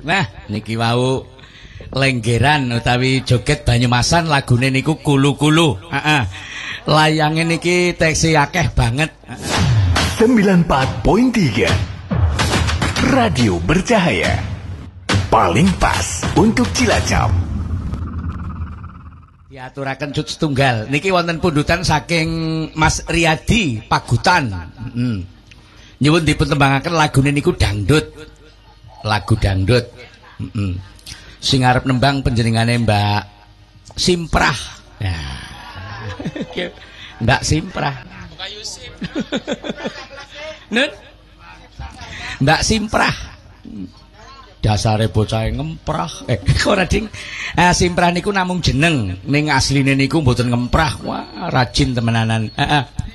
Nah, niki wau lenggeran utawi joget Banyumasan lagune niku kulu-kulu. Heeh. Layange niki teksi akeh banget. 94.3 Radio Bercahaya. Paling pas untuk Cilacap. Diaturaken cut setunggal. Niki wonten pundutan saking Mas Riyadi Pagutan. Nyuwun dipun tembangaken lagune niku dangdut. Lagu dangdut. Sing arep nembang panjenengane Mbak Simprah. Nah. Mbak Simprah. Bukan Yusif. Nun. Mbak Simprah. Dasare bocah ngemprah. Ora ding. Simprah niku namung jeneng, ning asline niku mboten ngemprah. Wah, rajin temenanan. Heeh.